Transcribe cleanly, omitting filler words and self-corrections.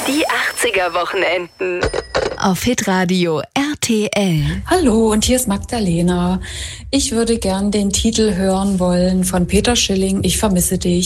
Die 80er Wochenenden. Auf Hitradio RTL. Hallo, und hier ist Magdalena. Ich würde gern den Titel hören wollen von Peter Schilling, Ich vermisse dich.